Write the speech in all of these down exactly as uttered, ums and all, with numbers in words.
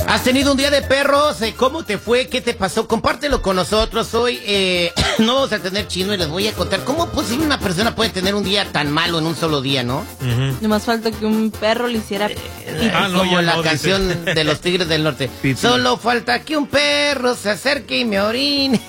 ¿Has tenido un día de perros? ¿Cómo te fue? ¿Qué te pasó? Compártelo con nosotros. Hoy eh, no vamos a tener chino y les voy a contar cómo posible una persona puede tener un día tan malo en un solo día, ¿no? Uh-huh. No más falta que un perro le hiciera... Eh, ah, no, como la no, canción dice. de los Tigres del Norte. Solo falta que un perro se acerque y me orine.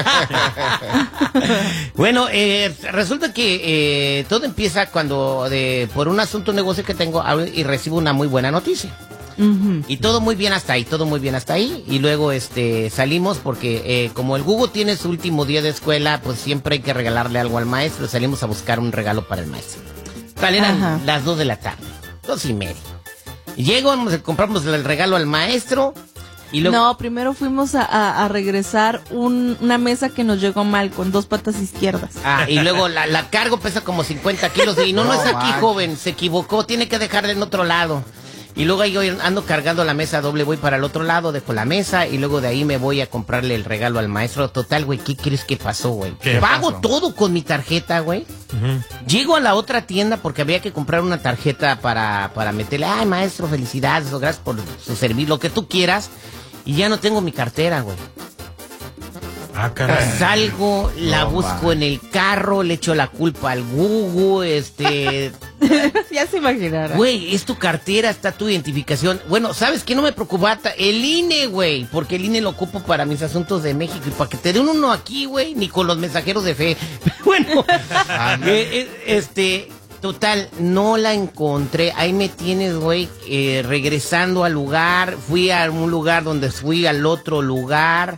Bueno, eh, resulta que eh, todo empieza cuando de, por un asunto negocio que tengo y recibo una muy buena noticia. Uh-huh. Y todo muy bien hasta ahí, todo muy bien hasta ahí. Y luego este salimos porque eh, como el Gugu tiene su último día de escuela, pues siempre hay que regalarle algo al maestro. Salimos a buscar un regalo para el maestro. Tal eran Ajá. las dos de la tarde, dos y media. Llego, compramos el regalo al maestro. Y luego... No, primero fuimos a, a, a regresar un, una mesa que nos llegó mal, con dos patas izquierdas. Ah, y luego la, la cargo pesa como cincuenta kilos. Y no, no, no es aquí, man. Joven, se equivocó, tiene que dejarla en otro lado. Y luego yo ando cargando la mesa doble, voy para el otro lado, dejo la mesa y luego de ahí me voy a comprarle el regalo al maestro. Total, güey, ¿qué crees que pasó, güey? Pago pasó? todo con mi tarjeta, güey. Uh-huh. Llego a la otra tienda porque había que comprar una tarjeta para, para meterle, ay, maestro, felicidades, gracias por su servicio, lo que tú quieras. Y ya no tengo mi cartera, güey. Ah, caray. Salgo, la no, busco man. en el carro, le echo la culpa al Gugu, este... Ya se imaginará. Güey, es tu cartera, está tu identificación. Bueno, ¿sabes qué? No me preocupa el I N E, güey, porque el I N E lo ocupo para mis asuntos de México y para que te den uno aquí, güey, ni con los mensajeros de fe. Bueno, eh, este... Total, no la encontré. Ahí me tienes, güey, eh, regresando al lugar. Fui a un lugar donde fui al otro lugar.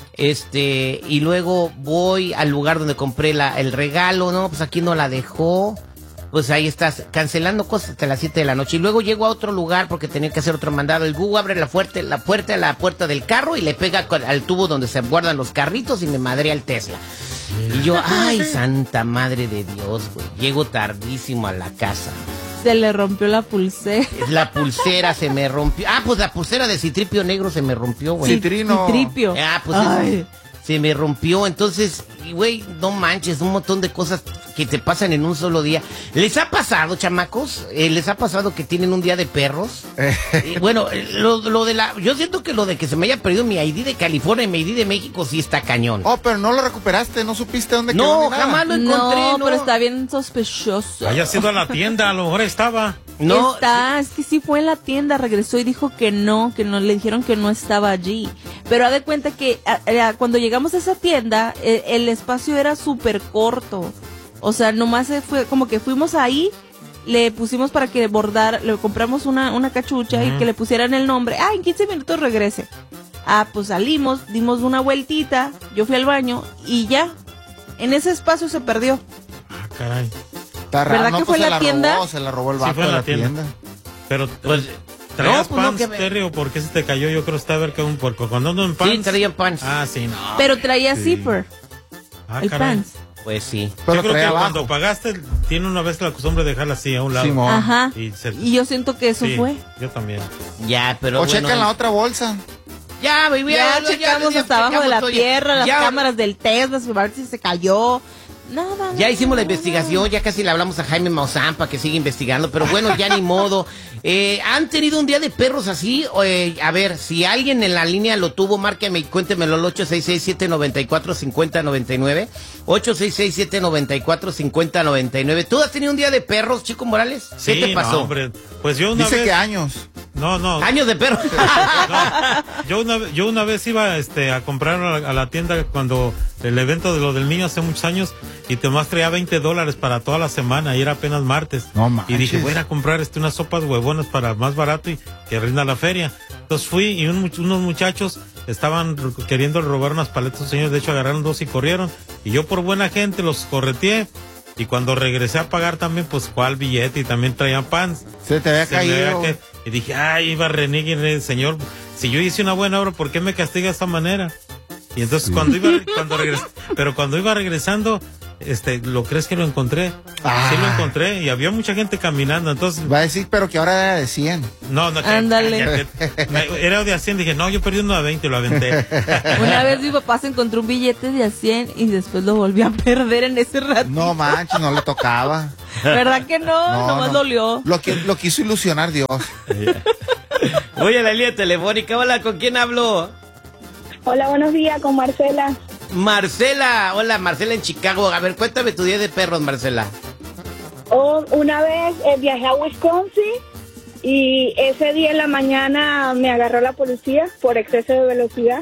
Este, y luego voy al lugar donde compré la, el regalo. No, pues aquí no la dejó. Pues ahí estás, cancelando cosas hasta las siete de la noche. Y luego llego a otro lugar porque tenía que hacer otro mandado. El Google abre la puerta, la puerta a la puerta del carro y le pega al tubo donde se guardan los carritos y me madrea el Tesla. Y yo, ay, santa madre de Dios, güey. Llego tardísimo a la casa. Se le rompió la pulsera. La pulsera se me rompió. Ah, pues la pulsera de Citripio Negro se me rompió, güey. Citrino. Citripio. Ah, pues eso, se me rompió. Entonces, güey, no manches, un montón de cosas que te pasan en un solo día. ¿Les ha pasado, chamacos? Eh, ¿Les ha pasado que tienen un día de perros? eh, bueno, lo, lo de la... Yo siento que lo de que se me haya perdido mi I D de California y mi I D de México sí está cañón. Oh, pero no lo recuperaste, no supiste dónde quedó. No, jamás lo encontré. No, no, pero está bien sospechoso. Haya sido a la tienda, a lo mejor estaba. No, está, sí. Es que sí fue en la tienda, regresó y dijo que no, que no, le dijeron que no estaba allí. Pero haz de cuenta que a, a, cuando llegamos a esa tienda, el, el espacio era súper corto. O sea, nomás fue como que fuimos ahí, le pusimos para que bordar, le compramos una, una cachucha uh-huh. y que le pusieran el nombre. Ah, en quince minutos regrese. Ah, pues salimos, dimos una vueltita, yo fui al baño y ya, en ese espacio se perdió. Ah, caray. Está raro, ¿Verdad no, que pues fue la, la tienda? Robó, se la robó el vato sí, fue de la, la tienda. tienda. Pero, pues, ¿traías no, pues pants, no, que... Terry, o por qué se te cayó? Yo creo que está a ver que un porco. Cuando ando en pants. Sí, traía pants. Ah, sí, no. Pero traía sí. zipper. Ah, el caray. pants. Pues sí. Pero yo creo que abajo. Cuando pagaste, tiene una vez la costumbre de dejarla así a un lado. Sí, ajá. Y, se... y yo siento que eso sí, fue. Yo también. Ya, pero o bueno. checa en la otra bolsa. Ya, baby, ya, ya checamos ya, hasta abajo de la todo, tierra, ya, las ya, cámaras del Tesla, a ver si se cayó. Nada. Ya hicimos nada, la investigación, nada. ya casi le hablamos a Jaime Maussan para que siga investigando, pero bueno, ya ni modo. Eh, ¿Han tenido un día de perros así? Eh, a ver, si alguien en la línea lo tuvo, márqueme y cuéntemelo al ocho seis seis, siete nueve cuatro, cinco cero nueve nueve. ocho seis seis, siete nueve cuatro, cinco cero nueve nueve. ¿Tú has tenido un día de perros, Chico Morales? ¿Qué sí, te pasó? No, hombre. Pues yo una Dice vez... que años. No, no. ¿Años de perros? No, yo, una, yo una vez iba este, a comprar a la, a la tienda cuando el evento de lo del niño hace muchos años y Tomás traía veinte dólares para toda la semana y era apenas martes. No manches. Y dije, voy a ir a comprar este, unas sopas huevonas para más barato y que rinda la feria. Entonces fui y un, unos muchachos estaban queriendo robar unas paletas a los señores. De hecho, agarraron dos y corrieron. Y yo por buena gente los correteé. Y cuando regresé a pagar también, pues, ¿cuál billete? Y también traían pants. Se te había Se caído. Había que... Y dije, ay, iba a renegar, señor. Si yo hice una buena obra, ¿por qué me castiga de esta manera? Y entonces sí. cuando iba, cuando regres... pero cuando iba regresando, este, ¿lo crees que lo encontré? Ah. Sí lo encontré y había mucha gente caminando, entonces... Va a decir, pero que ahora era de cien. No, no, que, ándale. Que, era de cien, dije, no, yo perdí uno de veinte y lo aventé. Una vez mi papá se encontró un billete de a cien y después lo volvió a perder en ese rato. No manches, no le tocaba. ¿Verdad que no? No, nomás no. dolió. Lo que lo quiso ilusionar Dios. Bueno, Oye, la línea telefónica, hola, ¿con quién hablo? Hola, buenos días, con Marcela. Marcela, hola, Marcela en Chicago. A ver, cuéntame tu día de perros, Marcela. Oh, una vez eh, viajé a Wisconsin y ese día en la mañana me agarró la policía por exceso de velocidad.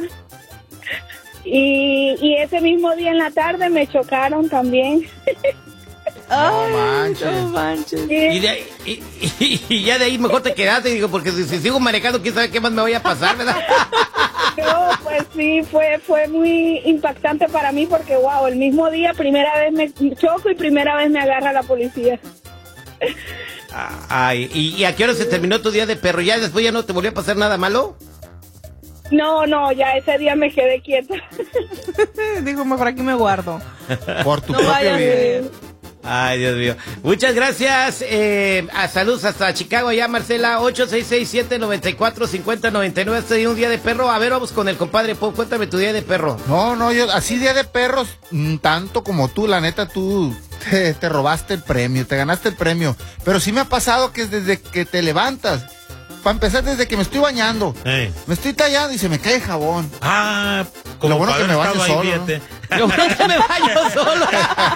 Y, y ese mismo día en la tarde me chocaron también. Ay, manches. no manches. Y, de ahí- y, y- y ya de ahí mejor te quedaste, digo, porque si, si sigo manejando, quién sabe qué más me voy a pasar, ¿verdad? No, pues sí, fue fue muy impactante para mí porque, wow, el mismo día, primera vez me choco y primera vez me agarra la policía. Ay, ¿y, y a qué hora se terminó tu día de perro? ¿Ya después ya no te volvió a pasar nada malo? No, no, ya ese día me quedé quieta. Dijo, mejor aquí me guardo. Por tu No propio vaya a bien. ser. Ay, Dios mío. Muchas gracias. Eh, a saludos hasta Chicago, allá, Marcela. ocho seis seis siete nueve cuatro cinco cero nueve nueve. Este día un día de perro. A ver, vamos con el compadre Pop. Cuéntame tu día de perro. No, no, yo, así día de perros, mm, tanto como tú, la neta, tú te, te robaste el premio, te ganaste el premio. Pero sí me ha pasado que desde que te levantas, para empezar, desde que me estoy bañando, Ey. me estoy tallando y se me cae el jabón. Ah, como Lo bueno para que me haber baño estado ahí, solo, ¿no? fíjate. Yo creo que me baño solo.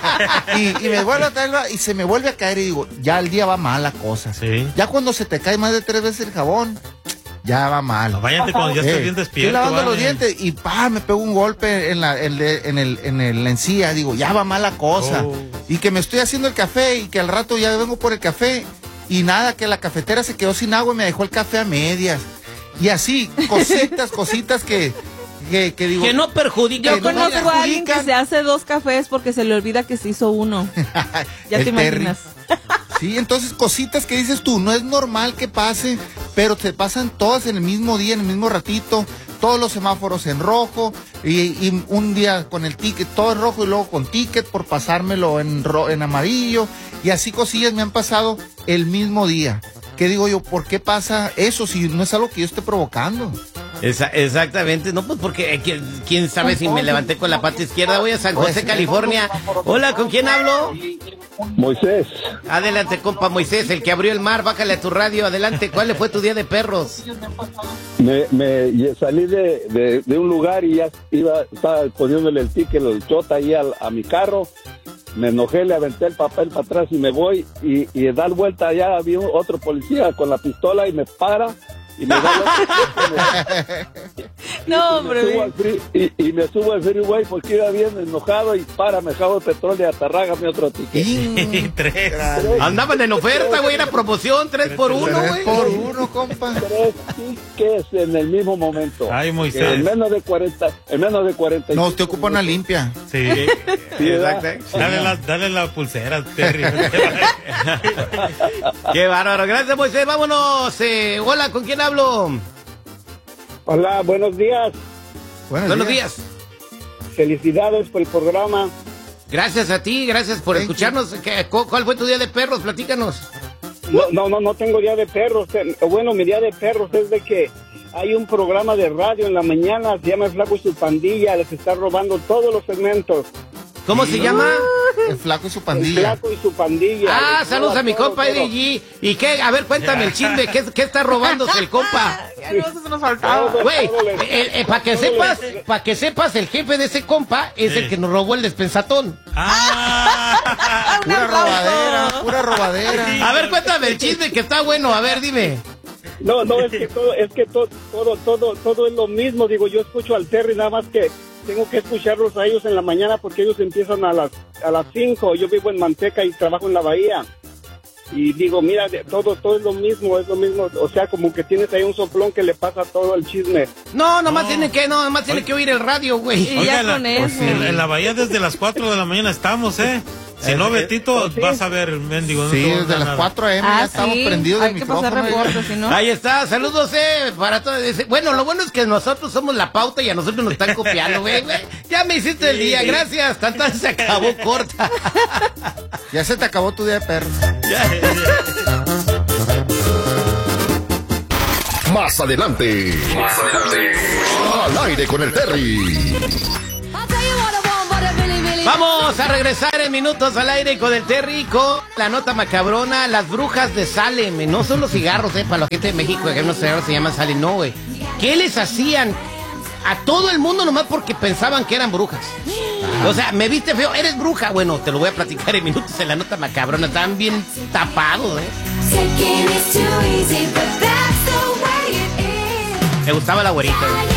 Y, y me vuelve a traer y se me vuelve a caer y digo, ya el día va mal la cosa. Sí. Ya cuando se te cae más de tres veces el jabón, ya va mal. No, váyate cuando ya estés Eh, bien estoy despierto. lavando los vale. dientes y pa, me pego un golpe en la, en, le- en el, en el, la encía. Digo, ya va mal la cosa. Oh. Y que me estoy haciendo el café y que al rato ya vengo por el café y nada, que la cafetera se quedó sin agua y me dejó el café a medias. Y así, cositas, cositas que, que, que digo. Que no perjudique. Yo Que no me conozco a alguien que perjudican. se hace dos cafés porque se le olvida que se hizo uno. Ya el te Terry. imaginas. Sí, entonces cositas que dices tú, no es normal que pase, pero te pasan todas en el mismo día, en el mismo ratito, todos los semáforos en rojo, y, y un día con el ticket todo en rojo y luego con ticket por pasármelo en, ro- en amarillo, y así cosillas me han pasado el mismo día. ¿Qué digo yo? ¿Por qué pasa eso si no es algo que yo esté provocando? Esa- exactamente, no, pues porque eh, quién, quién sabe si me levanté con la pata izquierda. Voy a San José, California. Hola, ¿con quién hablo? Moisés, Adelante, compa Moisés, el que abrió el mar, bájale a tu radio, adelante. ¿Cuál le fue tu día de perros? me, me salí de, de, de un lugar y ya iba, estaba poniéndole el ticket, el chota ahí al- a, mi carro. Me enojé, le aventé el papel para atrás y me voy. Y, y dar vuelta allá había otro policía con la pistola y me para. Y me da la- No, y me subo hombre. al free- y, y me subo al freeway porque iba bien enojado y para, me jabo el petróleo y atarrágame otro ticket. Y Tres. Andaban en oferta, güey, era promoción, tres por uno, tres güey. por uno, compa. Tres tickets en el mismo momento. Ay, Moisés. En menos de cuarenta, en menos de cuarenta. No, usted ocupa una limpia. Sí. Sí, ¿verdad? Exacto. Dale la, dale la pulsera, Terry. Qué bárbaro, gracias Moisés, vámonos. Eh, hola, ¿con quién hablo? Hola, buenos días. Buenos días. Felicidades por el programa. Gracias a ti, gracias por Thank escucharnos. ¿Qué- cu- ¿Cuál fue tu día de perros? Platícanos. No, no, no, no tengo día de perros. Eh, Bueno, mi día de perros es de que hay un programa de radio en la mañana, se llama El Flaco y su pandilla, les está robando todos los segmentos. ¿Cómo se llama? El flaco y su El pandilla. Flaco y su pandilla. Ah, Les saludos roba a mi todo, compa todo. Eddie G. ¿Y qué? A ver, cuéntame el chisme. ¿Qué, qué está robándose el compa? Ya no, eso se nos faltaba. Todo, Güey, todo le- para que todo sepas, le- para que sepas, el jefe de ese compa es Sí. el que nos robó el despensatón. Ah. Pura robadera, pura robadera. A ver, cuéntame el chisme que está bueno. A ver, dime. No, no, es que todo, es que todo, todo, todo, todo es lo mismo. Digo, yo escucho al Terry, nada más que tengo que escucharlos a ellos en la mañana porque ellos empiezan a las a las cinco. Yo vivo en Manteca y trabajo en la bahía. Y digo, mira, de- todo, todo es lo mismo, es lo mismo. O sea, como que tienes ahí un soplón que le pasa todo el chisme. No, nomás No. tiene que, no, nomás tiene Oye. que oír el radio, güey. Y ya con la- eso. en, en la bahía desde las cuatro de la mañana estamos, ¿eh? Si no, Betito, ¿sí? vas a ver, mendigo. no Sí, te voy a desde dar las nada. cuatro a eme Ah, ya estamos sí, prendidos hay del que pasar micrófono. reportes, si no. Ahí está, saludos, eh, para todos. Bueno, lo bueno es que nosotros somos la pauta y a nosotros nos están copiando, güey, güey. Ya me hiciste el día, gracias. Tanta se acabó corta. Ya se te acabó tu día de perro. Más adelante. Más adelante. Al aire con el Terry. Vamos a regresar en minutos al aire con el Terry, con la nota macabrona, las brujas de Salem. No son los cigarros, eh, para la gente de México, que unos cigarros se llaman Salem, no, güey. ¿Qué les hacían a todo el mundo nomás porque pensaban que eran brujas? O sea, me viste feo, eres bruja. Bueno, te lo voy a platicar en minutos en la nota macabrona. Están bien tapados, eh. Me gustaba la güerita, güey.